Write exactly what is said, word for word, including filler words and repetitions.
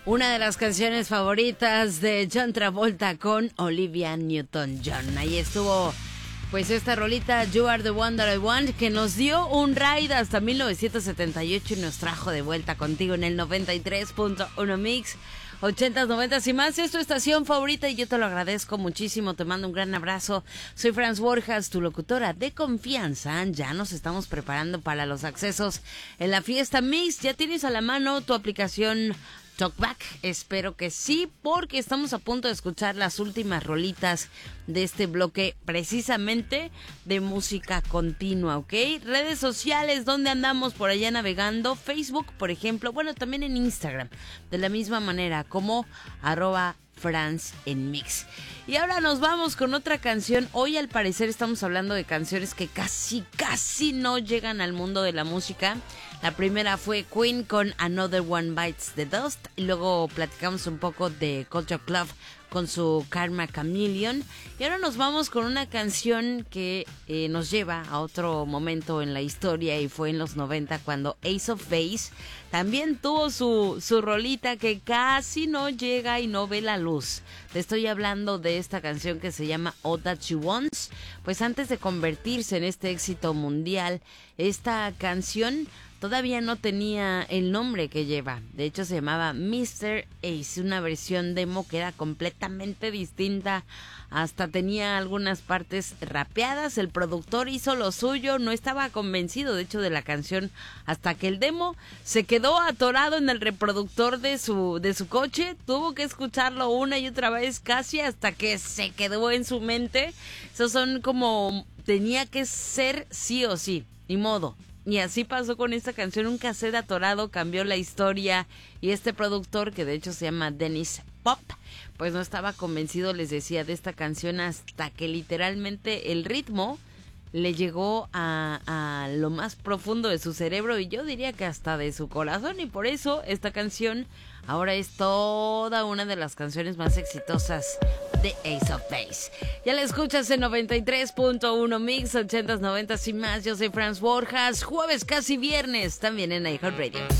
Una de las canciones favoritas de John Travolta con Olivia Newton-John. Ahí estuvo pues esta rolita You Are The One That I Want, que nos dio un ride hasta mil novecientos setenta y ocho y nos trajo de vuelta contigo en el noventa y tres punto uno Mix, ochentas, noventas y más. Es tu estación favorita y yo te lo agradezco muchísimo. Te mando un gran abrazo. Soy Franz Borjas, tu locutora de confianza. Ya nos estamos preparando para los accesos en la fiesta Mix. Ya tienes a la mano tu aplicación Talkback, espero que sí, porque estamos a punto de escuchar las últimas rolitas de este bloque precisamente de música continua, ¿ok? Redes sociales, ¿dónde andamos por allá navegando? Facebook, por ejemplo, bueno, también en Instagram, de la misma manera, como arroba Franz en Mix. Y ahora nos vamos con otra canción. Hoy al parecer estamos hablando de canciones que casi, casi no llegan al mundo de la música. La primera fue Queen con Another One Bites the Dust. Y luego platicamos un poco de Culture Club con su Karma Chameleon. Y ahora nos vamos con una canción que eh, nos lleva a otro momento en la historia, y fue en los noventa cuando Ace of Base también tuvo su, su rolita que casi no llega y no ve la luz. Te estoy hablando de esta canción que se llama All That She Wants. Pues antes de convertirse en este éxito mundial, esta canción todavía no tenía el nombre que lleva. De hecho se llamaba mister Ace, una versión demo que era completamente distinta. Hasta tenía algunas partes rapeadas. El productor hizo lo suyo, no estaba convencido de hecho de la canción hasta que el demo se quedó atorado en el reproductor de su, de su coche. Tuvo que escucharlo una y otra vez casi hasta que se quedó en su mente. Esos son como, tenía que ser sí o sí, ni modo. Y así pasó con esta canción, un cassette atorado cambió la historia, y este productor, que de hecho se llama Dennis Pop, pues no estaba convencido, les decía, de esta canción hasta que literalmente el ritmo le llegó a, a lo más profundo de su cerebro, y yo diría que hasta de su corazón, y por eso esta canción ahora es toda una de las canciones más exitosas de Ace of Base. Ya la escuchas en noventa y tres punto uno Mix, ochentas, noventas y más. Yo soy Franz Borjas, jueves casi viernes, también en iHeartRadio.